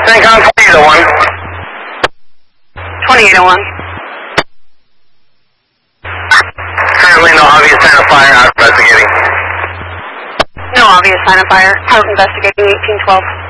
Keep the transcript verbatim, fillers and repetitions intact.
CENTCOM twenty-eight oh one. twenty-eight oh one. Currently no obvious sign of fire, out investigating. No obvious sign of fire, out investigating eighteen twelve.